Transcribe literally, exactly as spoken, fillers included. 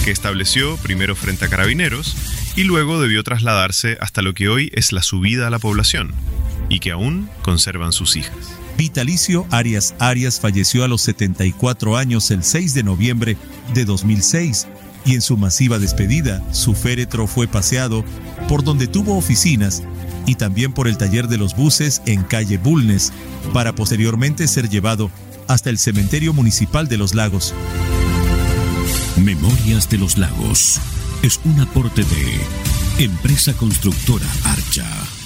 que estableció primero frente a Carabineros y luego debió trasladarse hasta lo que hoy es la subida a la población y que aún conservan sus hijas. Vitalicio Arias Arias falleció a los setenta y cuatro años el seis de noviembre de dos mil seis y en su masiva despedida su féretro fue paseado por donde tuvo oficinas y también por el taller de los buses en calle Bulnes para posteriormente ser llevado hasta el cementerio municipal de Los Lagos. Memorias de los Lagos es un aporte de Empresa Constructora Archa.